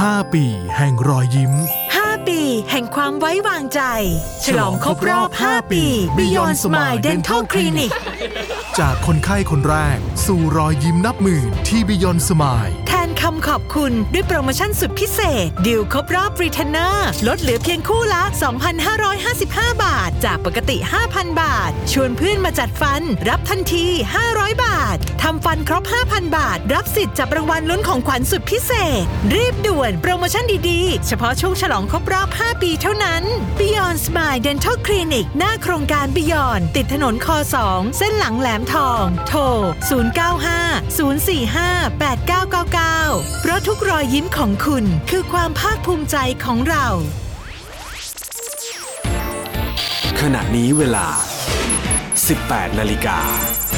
5 ปีแห่งรอยยิ้ม 5 ปีแห่งความไว้วางใจฉลองครบรอบ 5 ปี Beyond Smile Dental Clinic จากคนไข้คนแรกสู่รอยยิ้มนับหมื่นที่ Beyond Smile แทนคำขอบคุณด้วยโปรโมชั่นสุดพิเศษดีลครบรอบ Retainer ลดเหลือเพียงคู่ละ 2,555 บาทจากปกติ 5,000 บาทชวนเพื่อนมาจัดฟันรับทันที 500 บาททำฟันครบ 5,000 บาทรับสิทธิ์จับรางวัลลุ้นของขวัญสุดพิเศษรีบด่วนโปรโมชั่นดีๆเฉพาะช่วงฉลองครบรอบ 5 ปีเท่านั้น Beyond Smile Dental Clinic หน้าโครงการ Beyond ติดถนนค2เส้นหลังแหลมทองโทร 095-045-8999 เพราะทุกรอยยิ้มของคุณคือความภาคภูมิใจของเราขณะนี้เวลา 18:00 น